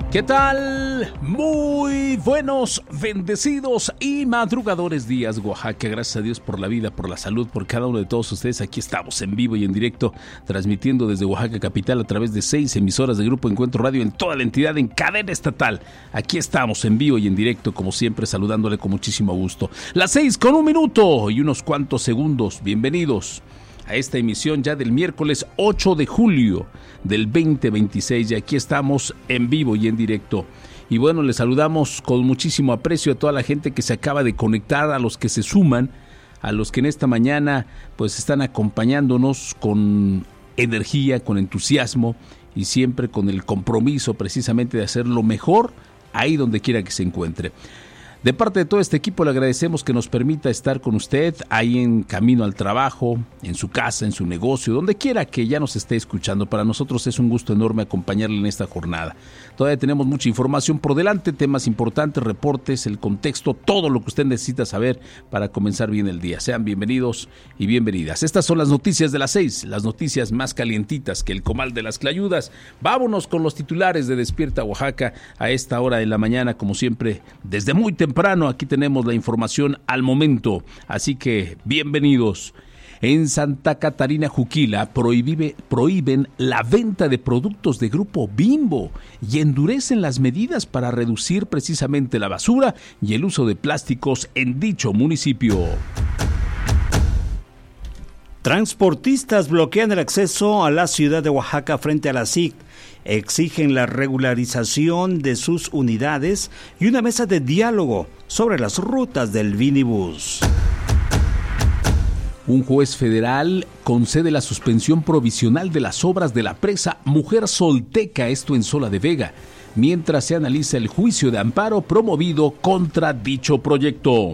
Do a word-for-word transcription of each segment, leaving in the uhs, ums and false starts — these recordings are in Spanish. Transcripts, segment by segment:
¿Qué tal? Muy buenos, bendecidos y madrugadores días, Oaxaca. Gracias a Dios por la vida, por la salud, por cada uno de todos ustedes. Aquí estamos en vivo y en directo, transmitiendo desde Oaxaca capital a través de seis emisoras de Grupo Encuentro Radio en toda la entidad, en cadena estatal. Aquí estamos en vivo y en directo, como siempre, saludándole con muchísimo gusto. Las seis con un minuto y unos cuantos segundos. Bienvenidos a esta emisión ya del miércoles ocho de julio del veinte veintiséis, y aquí estamos en vivo y en directo. Y bueno, les saludamos con muchísimo aprecio a toda la gente que se acaba de conectar, a los que se suman, a los que en esta mañana pues están acompañándonos con energía, con entusiasmo y siempre con el compromiso precisamente de hacer lo mejor ahí donde quiera que se encuentre. De parte de todo este equipo le agradecemos que nos permita estar con usted ahí en camino al trabajo, en su casa, en su negocio, donde quiera que ya nos esté escuchando. Para nosotros es un gusto enorme acompañarle en esta jornada. Todavía tenemos mucha información por delante, temas importantes, reportes, el contexto, todo lo que usted necesita saber para comenzar bien el día. Sean bienvenidos y bienvenidas. Estas son las noticias de las seis, las noticias más calientitas que el comal de las clayudas. Vámonos con los titulares de Despierta Oaxaca a esta hora de la mañana, como siempre, desde muy temprano. Temprano, aquí tenemos la información al momento, así que bienvenidos. En Santa Catarina Juquila prohíbe, prohíben la venta de productos de Grupo Bimbo y endurecen las medidas para reducir precisamente la basura y el uso de plásticos en dicho municipio. Transportistas bloquean el acceso a la ciudad de Oaxaca frente a la S I C. Exigen la regularización de sus unidades y una mesa de diálogo sobre las rutas del Vinibus. Un juez federal concede la suspensión provisional de las obras de la presa Mujer Solteca, esto en Sola de Vega, mientras se analiza el juicio de amparo promovido contra dicho proyecto.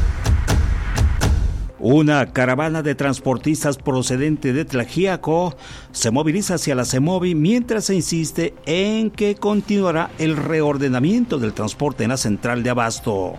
Una caravana de transportistas procedente de Tlaxiaco se moviliza hacia la CEMOVI mientras se insiste en que continuará el reordenamiento del transporte en la central de Abasto.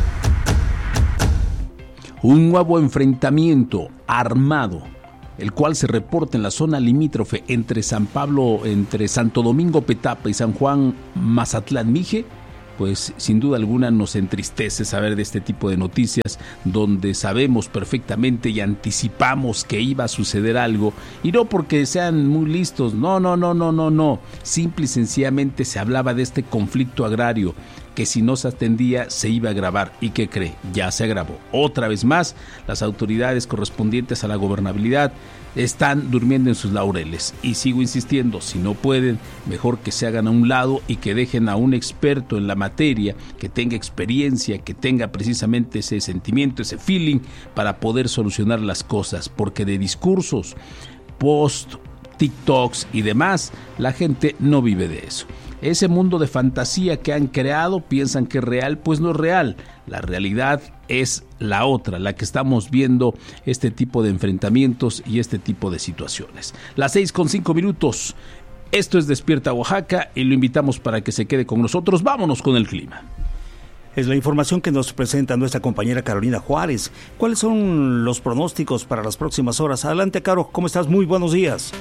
Un nuevo enfrentamiento armado, el cual se reporta en la zona limítrofe entre San Pablo, entre Santo Domingo Petapa y San Juan Mazatlán Mije, pues sin duda alguna nos entristece saber de este tipo de noticias donde sabemos perfectamente y anticipamos que iba a suceder algo, y no porque sean muy listos, no, no, no, no, no, no, simple y sencillamente se hablaba de este conflicto agrario que si no se atendía se iba a agravar. ¿Y qué cree? Ya se agravó. Otra vez más, las autoridades correspondientes a la gobernabilidad están durmiendo en sus laureles. Y sigo insistiendo, si no pueden, mejor que se hagan a un lado y que dejen a un experto en la materia, que tenga experiencia, que tenga precisamente ese sentimiento, ese feeling para poder solucionar las cosas, porque de discursos, post, TikToks y demás, la gente no vive de eso. Ese mundo de fantasía que han creado, piensan que es real, pues no es real. La realidad es la otra, la que estamos viendo, este tipo de enfrentamientos y este tipo de situaciones. Las seis con cinco minutos. Esto es Despierta Oaxaca y lo invitamos para que se quede con nosotros. Vámonos con el clima. Es la información que nos presenta nuestra compañera Carolina Juárez. ¿Cuáles son los pronósticos para las próximas horas? Adelante, Caro, ¿cómo estás? Muy buenos días.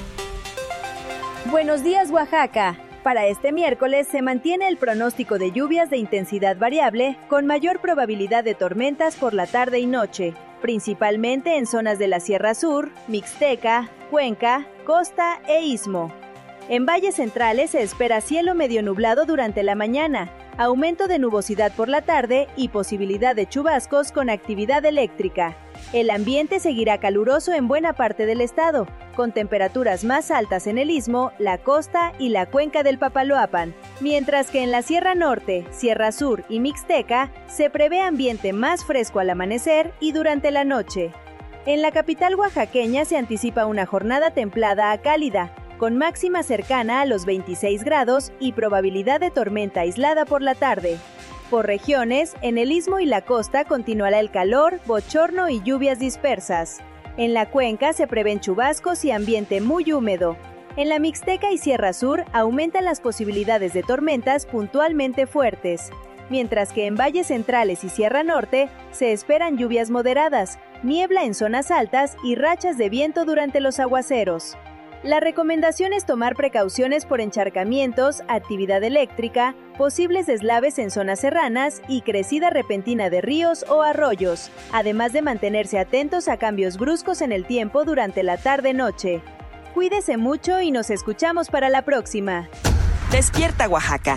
Buenos días, Oaxaca. Para este miércoles se mantiene el pronóstico de lluvias de intensidad variable con mayor probabilidad de tormentas por la tarde y noche, principalmente en zonas de la Sierra Sur, Mixteca, Cuenca, Costa e Istmo. En valles centrales se espera cielo medio nublado durante la mañana, aumento de nubosidad por la tarde y posibilidad de chubascos con actividad eléctrica. El ambiente seguirá caluroso en buena parte del estado, con temperaturas más altas en el Istmo, la costa y la cuenca del Papaloapan, mientras que en la Sierra Norte, Sierra Sur y Mixteca se prevé ambiente más fresco al amanecer y durante la noche. En la capital oaxaqueña se anticipa una jornada templada a cálida, con máxima cercana a los veintiséis grados y probabilidad de tormenta aislada por la tarde. Por regiones, en el Istmo y la costa continuará el calor, bochorno y lluvias dispersas. En la cuenca se prevén chubascos y ambiente muy húmedo. En la Mixteca y Sierra Sur aumentan las posibilidades de tormentas puntualmente fuertes, mientras que en valles centrales y Sierra Norte se esperan lluvias moderadas, niebla en zonas altas y rachas de viento durante los aguaceros. La recomendación es tomar precauciones por encharcamientos, actividad eléctrica, posibles deslaves en zonas serranas y crecida repentina de ríos o arroyos, además de mantenerse atentos a cambios bruscos en el tiempo durante la tarde-noche. Cuídese mucho y nos escuchamos para la próxima. Despierta Oaxaca.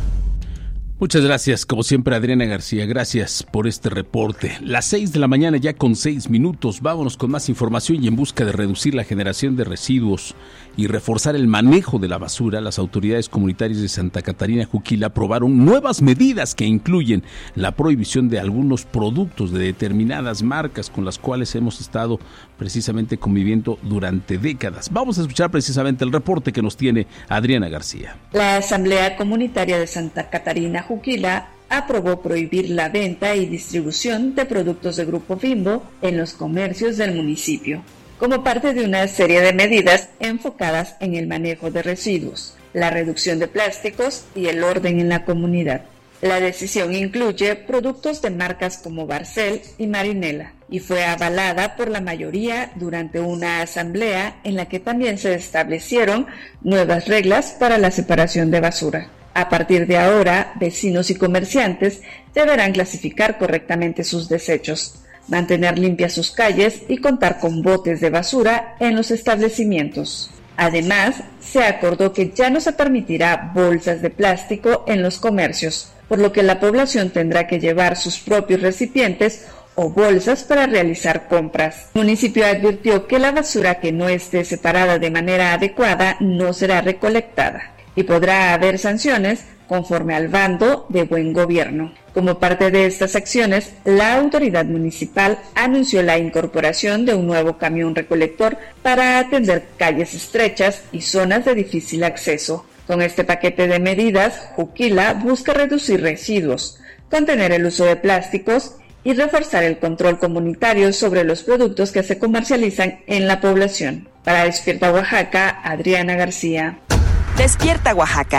Muchas gracias, como siempre, Adriana García. Gracias por este reporte. Las seis de la mañana ya con seis minutos. Vámonos con más información y en busca de reducir la generación de residuos y reforzar el manejo de la basura, las autoridades comunitarias de Santa Catarina Juquila aprobaron nuevas medidas que incluyen la prohibición de algunos productos de determinadas marcas con las cuales hemos estado precisamente conviviendo durante décadas. Vamos a escuchar precisamente el reporte que nos tiene Adriana García. La Asamblea Comunitaria de Santa Catarina Juquila aprobó prohibir la venta y distribución de productos de Grupo Bimbo en los comercios del municipio, como parte de una serie de medidas enfocadas en el manejo de residuos, la reducción de plásticos y el orden en la comunidad. La decisión incluye productos de marcas como Barcel y Marinela y fue avalada por la mayoría durante una asamblea en la que también se establecieron nuevas reglas para la separación de basura. A partir de ahora, vecinos y comerciantes deberán clasificar correctamente sus desechos, mantener limpias sus calles y contar con botes de basura en los establecimientos. Además, se acordó que ya no se permitirá bolsas de plástico en los comercios, por lo que la población tendrá que llevar sus propios recipientes o bolsas para realizar compras. El municipio advirtió que la basura que no esté separada de manera adecuada no será recolectada y podrá haber sanciones conforme al bando de buen gobierno. Como parte de estas acciones, la autoridad municipal anunció la incorporación de un nuevo camión recolector para atender calles estrechas y zonas de difícil acceso. Con este paquete de medidas, Juquila busca reducir residuos, contener el uso de plásticos y reforzar el control comunitario sobre los productos que se comercializan en la población. Para Despierta Oaxaca, Adriana García. Despierta Oaxaca.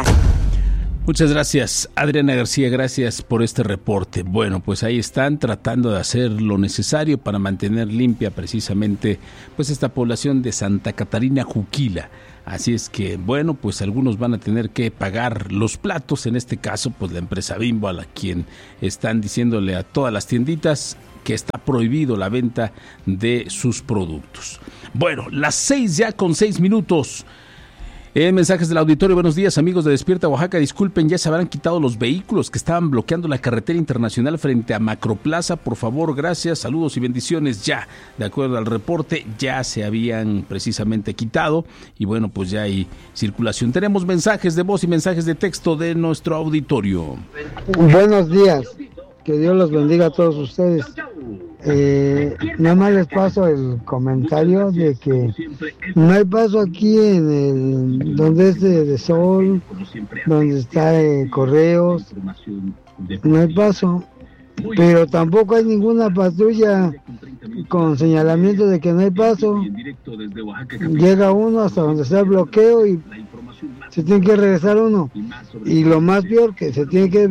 Muchas gracias, Adriana García, gracias por este reporte. Bueno, pues ahí están tratando de hacer lo necesario para mantener limpia precisamente pues esta población de Santa Catarina Juquila. Así es que, bueno, pues algunos van a tener que pagar los platos, en este caso, pues la empresa Bimbo, a la quien están diciéndole a todas las tienditas que está prohibido la venta de sus productos. Bueno, las seis ya con seis minutos. En mensajes del auditorio, buenos días amigos de Despierta Oaxaca, disculpen, ya se habrán quitado los vehículos que estaban bloqueando la carretera internacional frente a Macroplaza, por favor, gracias, saludos y bendiciones, ya, de acuerdo al reporte, ya se habían precisamente quitado y bueno, pues ya hay circulación. Tenemos mensajes de voz y mensajes de texto de nuestro auditorio. Buenos días, que Dios los bendiga a todos ustedes. Eh, nada más les paso el comentario de que no hay paso aquí en el donde es de, de Sol, donde está eh, Correos, no hay paso, pero tampoco hay ninguna patrulla con señalamiento de que no hay paso. Llega uno hasta donde está el bloqueo y se tiene que regresar uno, y lo más peor que se tiene que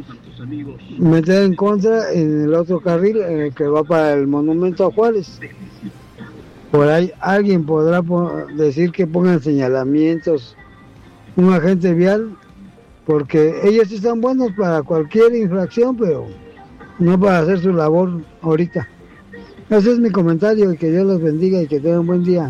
meter en contra en el otro carril, en el que va para el monumento a Juárez. Por ahí alguien podrá po- decir que pongan señalamientos, un agente vial, porque ellos sí están buenos para cualquier infracción, pero no para hacer su labor ahorita. Ese es mi comentario, y que Dios los bendiga y que tengan un buen día.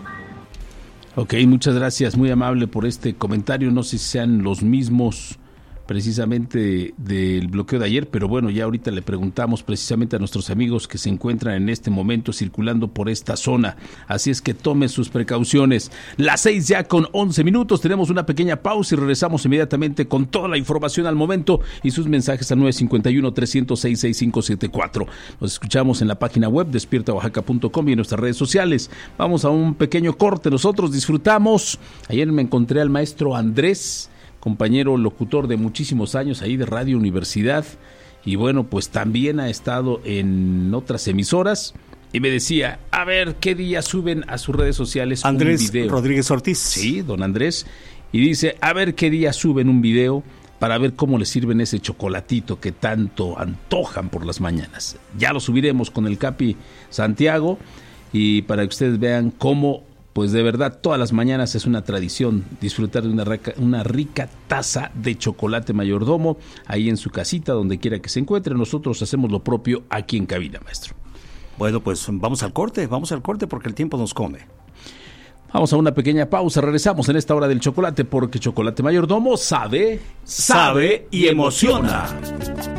Ok, muchas gracias, muy amable por este comentario, no sé si sean los mismos precisamente del bloqueo de ayer, pero bueno, ya ahorita le preguntamos precisamente a nuestros amigos que se encuentran en este momento circulando por esta zona, así es que tomen sus precauciones. Las seis ya con once minutos, tenemos una pequeña pausa y regresamos inmediatamente con toda la información al momento y sus mensajes al nueve cinco uno, tres cero seis, seis cinco siete cuatro. Nos escuchamos en la página web despierta oaxaca punto com y en nuestras redes sociales. Vamos a un pequeño corte, nosotros disfrutamos. Ayer me encontré al maestro Andrés, compañero locutor de muchísimos años ahí de Radio Universidad, y bueno, pues también ha estado en otras emisoras, y me decía, a ver, ¿qué día suben a sus redes sociales Andrés un video? Rodríguez Ortiz. Sí, don Andrés, y dice, a ver qué día suben un video para ver cómo les sirven ese chocolatito que tanto antojan por las mañanas. Ya lo subiremos con el Capi Santiago, y para que ustedes vean cómo pues de verdad todas las mañanas es una tradición disfrutar de una rica, una rica taza de chocolate mayordomo ahí en su casita, donde quiera que se encuentre. Nosotros hacemos lo propio aquí en cabina, maestro. Bueno, pues vamos al corte, vamos al corte porque el tiempo nos come. Vamos a una pequeña pausa, regresamos en esta hora del chocolate porque Chocolate Mayordomo sabe, sabe y emociona.